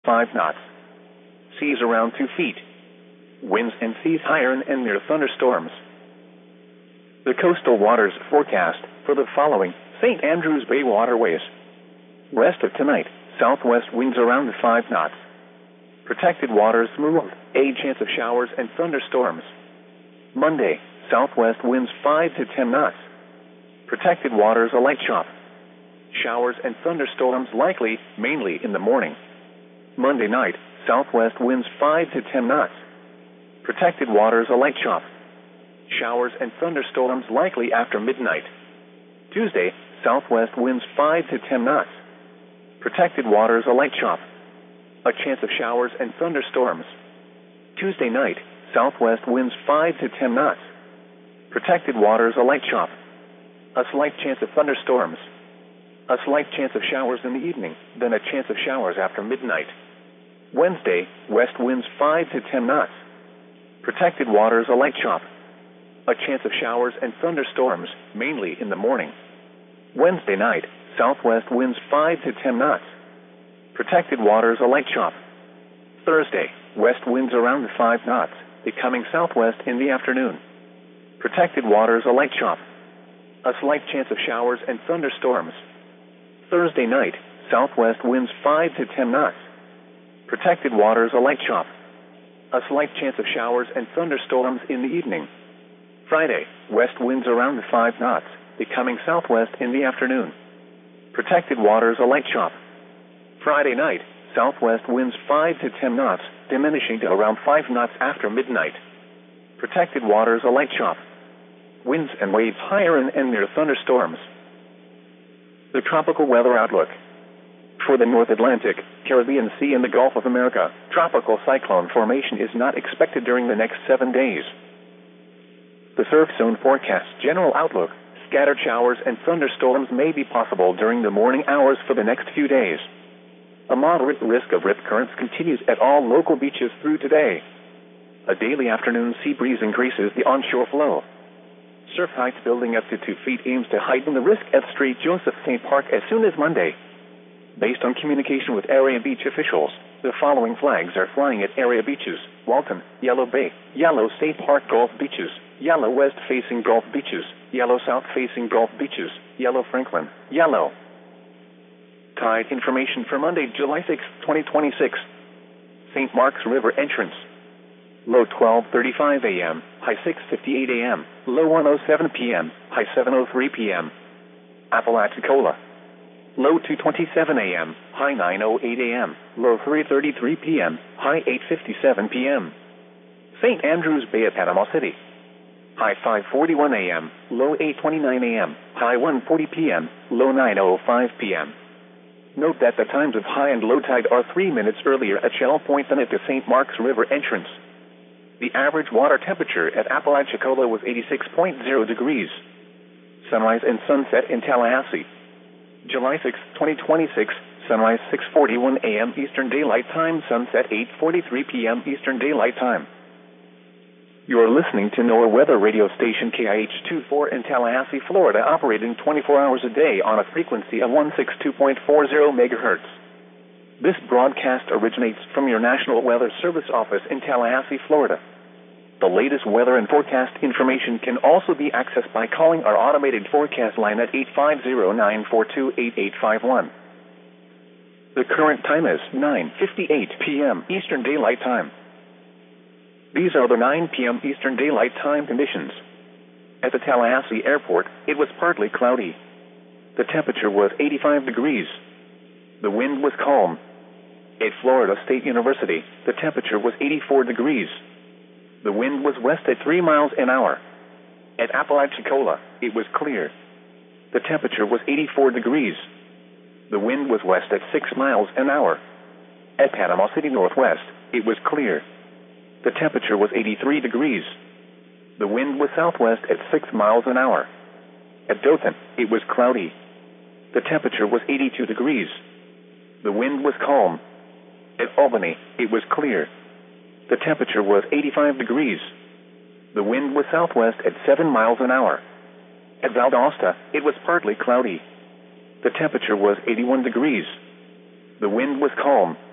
5 knots. Seas around 2 feet. Winds and seas higher and near thunderstorms. The coastal waters forecast for the following St. Andrews Bay waterways. Rest of tonight, southwest winds around 5 knots. Protected waters smooth, a chance of showers and thunderstorms. Monday, southwest winds 5 to 10 knots. Protected waters a light chop. Showers and thunderstorms likely, mainly in the morning. Monday night, southwest winds 5 to 10 knots. Protected waters a light chop. Showers and thunderstorms likely after midnight. Tuesday, southwest winds 5 to 10 knots. Protected waters a light chop. A chance of showers and thunderstorms. Tuesday night, southwest winds 5 to 10 knots. Protected waters a light chop. A slight chance of thunderstorms. A slight chance of showers in the evening, then a chance of showers after midnight. Wednesday, west winds 5 to 10 knots. Protected waters a light chop. A chance of showers and thunderstorms, mainly in the morning. Wednesday night, southwest winds 5 to 10 knots. Protected waters a light chop. Thursday, west winds around 5 knots, becoming southwest in the afternoon. Protected waters a light chop. A slight chance of showers and thunderstorms. Thursday night, southwest winds 5 to 10 knots. Protected waters a light chop. A slight chance of showers and thunderstorms in the evening. Friday, west winds around 5 knots, becoming southwest in the afternoon. Protected waters a light chop. Friday night, southwest winds 5 to 10 knots, diminishing to around 5 knots after midnight. Protected waters a light chop. Winds and waves higher and near thunderstorms. The tropical weather outlook. For the North Atlantic, Caribbean Sea and the Gulf of America, tropical cyclone formation is not expected during the next 7 days. The surf zone forecast general outlook. Scattered showers and thunderstorms may be possible during the morning hours for the next few days. A moderate risk of rip currents continues at all local beaches through today. A daily afternoon sea breeze increases the onshore flow. Surf heights building up to 2 feet aims to heighten the risk at St. Joseph St. Park as soon as Monday. Based on communication with area beach officials, the following flags are flying at area beaches: Walton, Yellow Bay, Yellow State Park Gulf Beaches, Yellow West-facing Gulf Beaches, Yellow South-facing Gulf Beaches, Yellow Franklin, Yellow. Tide information for Monday, July 6, 2026. St. Marks River entrance. Low 12:35 a.m., high 6:58 a.m., low 1:07 p.m., high 7:03 p.m. Apalachicola. Low 2:27 a.m., high 9:08 a.m., low 3:33 p.m., high 8:57 p.m. St. Andrews Bay at Panama City. High 5:41 a.m., low 8:29 a.m., high 1:40 p.m., low 9:05 p.m. Note that the times of high and low tide are 3 minutes earlier at Shell Point than at the St. Marks River entrance. The average water temperature at Apalachicola was 86.0 degrees. Sunrise and sunset in Tallahassee. July 6, 2026, sunrise 6:41 a.m. Eastern Daylight Time, sunset 8:43 p.m. Eastern Daylight Time. You are listening to NOAA weather radio station KIH-24 in Tallahassee, Florida, operating 24 hours a day on a frequency of 162.40 megahertz. This broadcast originates from your National Weather Service office in Tallahassee, Florida. The latest weather and forecast information can also be accessed by calling our automated forecast line at 850-942-8851. The current time is 9:58 p.m. Eastern Daylight Time. These are the 9 p.m. Eastern Daylight Time conditions. At the Tallahassee Airport, it was partly cloudy. The temperature was 85 degrees. The wind was calm. At Florida State University, the temperature was 84 degrees. The wind was west at 3 miles an hour. At Apalachicola, it was clear. The temperature was 84 degrees. The wind was west at 6 miles an hour. At Panama City Northwest, it was clear. The temperature was 83 degrees. The wind was southwest at 6 miles an hour. At Dothan, it was cloudy. The temperature was 82 degrees. The wind was calm. At Albany, it was clear. The temperature was 85 degrees. The wind was southwest at 7 miles an hour. At Valdosta, it was partly cloudy. The temperature was 81 degrees. The wind was calm.